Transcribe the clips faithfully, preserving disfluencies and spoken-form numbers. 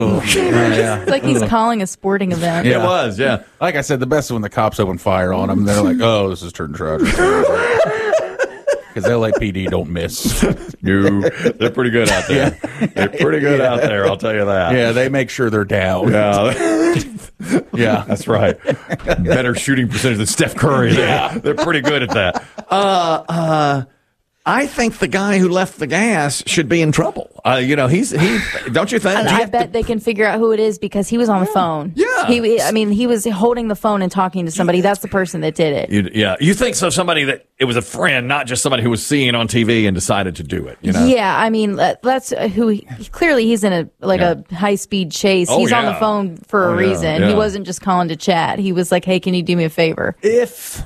Oh, yeah. It's like he's calling a sporting event. Yeah. It was, yeah. Like I said, the best is when the cops open fire on them. They're like, oh, this is turning tragic. Because L A P D don't miss. No, they're pretty good out there. Yeah. They're pretty good yeah. out there, I'll tell you that. Yeah, they make sure they're down. Yeah. Yeah. That's right. Better shooting percentage than Steph Curry. Yeah. They're, they're pretty good at that. Uh, uh, I think the guy who left the gas should be in trouble. Uh, you know, he's he. Don't you think? And you I bet to, they can figure out who it is because he was on the phone. Yeah, he. I mean, he was holding the phone and talking to somebody. That's the person that did it. You, yeah, you think so? Somebody that it was a friend, not just somebody who was seeing on T V and decided to do it. You know? Yeah, I mean, that's who. He, clearly, he's in a like yeah. a high speed chase. Oh, he's yeah. on the phone for oh, a reason. Yeah, yeah. He wasn't just calling to chat. He was like, "Hey, can you do me a favor?" If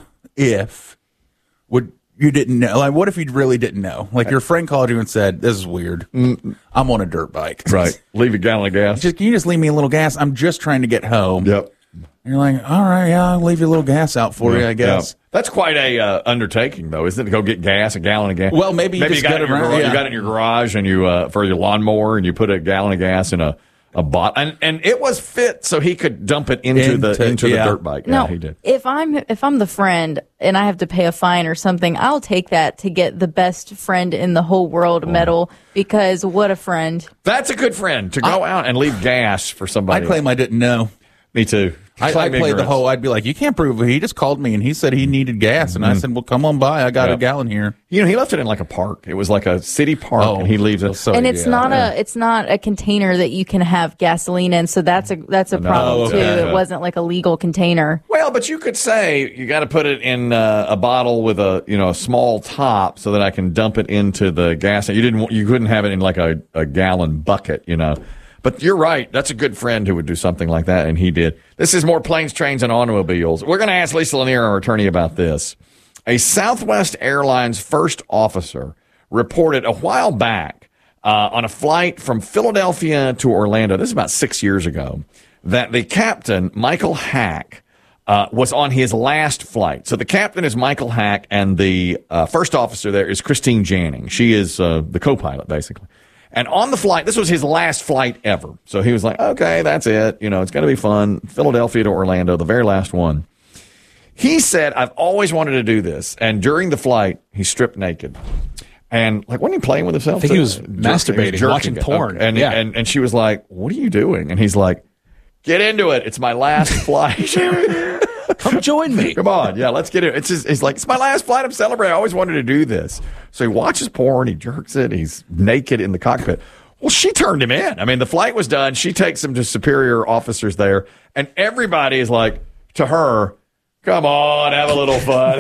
if would. You didn't know. Like, what if you really didn't know? Like, your friend called you and said, "This is weird. I'm on a dirt bike." Right. Leave a gallon of gas. Just, can you just leave me a little gas? I'm just trying to get home. Yep. And you're like, all right, yeah, I'll leave you a little gas out for yeah, you, I guess. Yeah. That's quite a uh, undertaking, though, isn't it? To go get gas, a gallon of gas. Well, maybe you maybe just you got get it in your around, garage, yeah. you got it in your garage, and you uh, for your lawnmower, and you put a gallon of gas in a. A bot and and it was fit so he could dump it into, into the into yeah. the dirt bike. No, yeah, he did. if I'm if I'm the friend and I have to pay a fine or something, I'll take that to get the best friend in the whole world medal because what a friend. That's a good friend to go I, out and leave gas for somebody. I claim I didn't know. Me too. I, I played the whole. I'd be like, you can't prove it. He just called me and he said he needed gas, and mm-hmm. I said, well, come on by. I got yep. a gallon here. You know, he left it in like a park. It was like a city park, oh, and he leaves it. So, and it's yeah, not yeah. a it's not a container that you can have gasoline in. So that's a that's a no, problem okay. too. Yeah. It wasn't like a legal container. Well, but you could say you got to put it in uh, a bottle with a you know a small top so that I can dump it into the gas. You didn't you couldn't have it in like a, a gallon bucket, you know. But you're right. That's a good friend who would do something like that, and he did. This is more planes, trains, and automobiles. We're going to ask Lisa Lanier, our attorney, about this. A Southwest Airlines first officer reported a while back uh, on a flight from Philadelphia to Orlando, this is about six years ago, that the captain, Michael Hack, uh, was on his last flight. So the captain is Michael Hack, and the uh, first officer there is Christine Janning. She is uh, the co-pilot, basically. And on the flight, this was his last flight ever. So he was like, okay, that's it. You know, it's going to be fun. Philadelphia to Orlando, the very last one. He said, I've always wanted to do this. And during the flight, he stripped naked. And, like, wasn't he playing with himself? I think he was masturbating, he was watching it. porn. And, yeah. and, and she was like, what are you doing? And he's like, get into it. It's my last flight. Come join me. Come on. Yeah, let's get it. It's just, it's like, it's my last flight. I'm celebrating. I always wanted to do this. So he watches porn. He jerks it. He's naked in the cockpit. Well, she turned him in. I mean, the flight was done. She takes him to superior officers there. And everybody is like, to her, come on, have a little fun.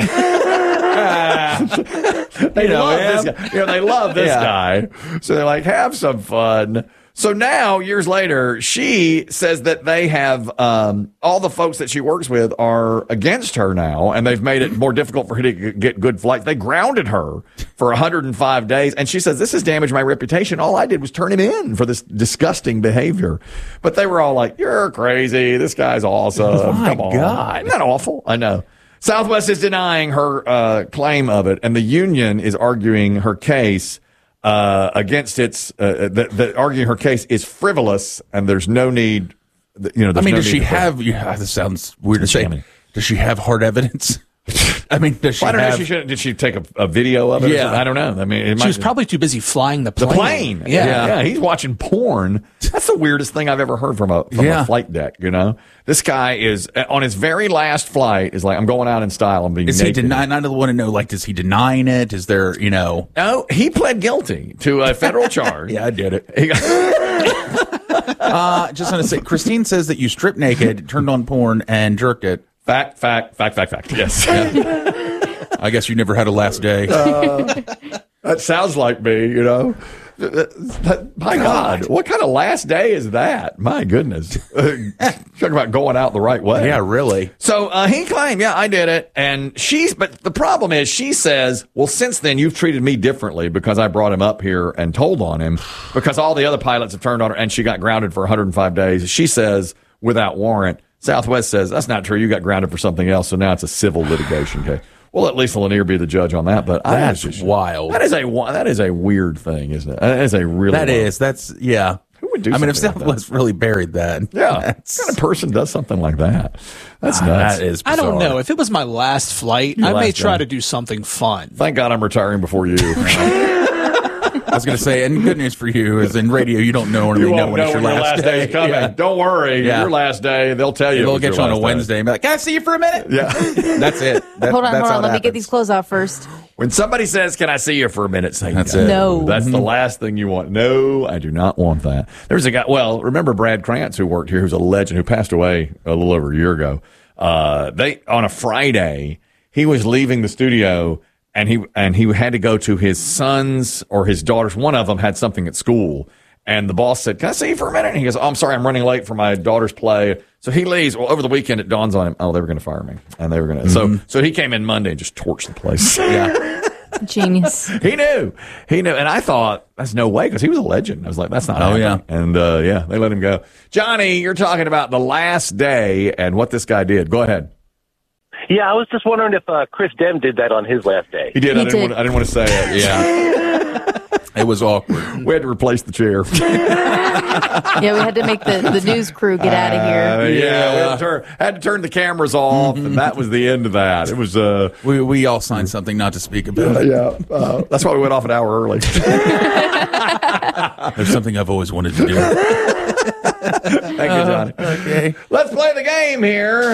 they you know, love man. this guy. You know, they love this yeah. guy. So they're like, have some fun. So now, years later, she says that they have, um, all the folks that she works with are against her now, and they've made it more difficult for her to get good flights. They grounded her for one hundred five days, and she says, this has damaged my reputation. All I did was turn him in for this disgusting behavior. But they were all like, you're crazy. This guy's awesome. Oh, my Come on. God. Isn't that awful? I know. Southwest is denying her uh, claim of it, and the union is arguing her case Uh, against its, uh, the, the arguing her case is frivolous, and there's no need. You know, I mean, no does she need to- have? Yeah, this sounds weird to say. Jamming. Does she have hard evidence? I mean, does she Well, I don't know. have? If she should, did she take a, a video of it? or Yeah. something? I don't know. I mean, it She might, was probably too busy flying the the plane. plane. Yeah. Yeah. yeah, He's watching porn. That's the weirdest thing I've ever heard from a from Yeah. a flight deck. You know, this guy is on his very last flight. Is like, I'm going out in style. I'm being. Is he naked. denying? I don't want to know. Like, is he denying it? Is there? You know? No, he pled guilty to a federal charge. Yeah, I did it. He got- Uh, just want to say, Christine says that you stripped naked, turned on porn, and jerked it. fact, fact, fact, fact, fact. Yes. I guess you never had a last day. Uh, that sounds like me, you know. My God, what kind of last day is that? My goodness. Talking about going out the right way. Yeah, really. So uh, he claimed, yeah, I did it. And she's, but the problem is she says, well, since then you've treated me differently because I brought him up here and told on him because all the other pilots have turned on her and she got grounded for one hundred five days. She says, without warrant, Southwest says, that's not true. You got grounded for something else. So now it's a civil litigation case. We'll let Lisa Lanier be the judge on that, but That's I just, wild. That is a that is a weird thing, isn't it? That is a really That wild. is. That's yeah. Who would do I mean, if something like Southwest really buried that, Yeah, that's, what kind of person does something like that? That's ah, nuts. that is. I don't bizarre. know. If it was my last flight, I may last try day. to do something fun. Thank God I'm retiring before you. I was going to say, and good news for you is in radio, you don't know or You really know won't when it's your last, day is coming. Yeah. Don't worry. Yeah. Your last day, they'll tell you. it They'll was get your you on a last day. Wednesday and be like, "Can I see you for a minute?" Yeah. That's it. That, Hold on, that's hold how on. it Let me get happens. these clothes off first. When somebody says, "Can I see you for a minute?" Say That's no. it. No. That's the last thing you want. No, I do not want that. There's a guy. Well, remember Brad Krantz who worked here, who's a legend, who passed away a little over a year ago. Uh, they on a Friday, he was leaving the studio. And he and he had to go to his son's or his daughter's. One of them had something at school, and the boss said, "Can I see you for a minute?" And he goes, "Oh, I'm sorry, I'm running late for my daughter's play." So he leaves. Well, over the weekend, it dawns on him, "Oh, they were going to fire me," and they were going to. Mm-hmm. So so he came in Monday and just torched the place. Yeah. Genius. He knew, he knew, and I thought that's no way because he was a legend. I was like, that's not. Oh, happening. yeah. And uh, yeah, they let him go. Johnny, you're talking about the last day and what this guy did. Go ahead. Yeah, I was just wondering if uh, Chris Dem did that on his last day. He did. He I didn't. did. Want, I didn't want to say it. Yeah. It was awkward. We had to replace the chair. Yeah, we had to make the, the news crew get out of Uh, here. yeah, we had to, turn, had to turn the cameras off, and that was the end of that. It was, uh, We we all signed something not to speak about. yeah, uh, that's why we went off an hour early. There's something I've always wanted to do. Thank you, Johnny. Okay. Let's play the game here.